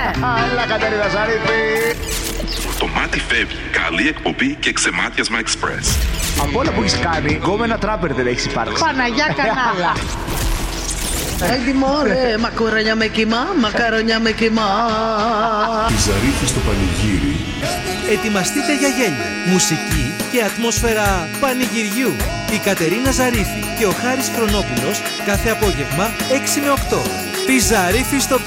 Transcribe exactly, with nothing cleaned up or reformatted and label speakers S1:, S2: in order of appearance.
S1: Έλα Κατερίνα Ζαρίφη.
S2: Το μάτι φεύγει. Καλή εκπομπή και ξεμάτιασμα Express.
S1: Από όλα που έχεις κάνει, γκόμενα τράπερ δεν έχεις υπάρξει.
S3: Παναγιά κανάλα.
S4: Ελτιμόρε, μακαρονιά με κιμά, μακαρονιά με κιμά.
S5: Η Ζαρίφη στο πανηγύρι.
S6: Ετοιμαστείτε για γέλια, μουσική και ατμόσφαιρα πανηγυριού. Η Κατερίνα Ζαρίφη και ο Χάρης Χρονόπουλος κάθε απόγευμα έξι με οκτώ. Τη Ζαρίφη στο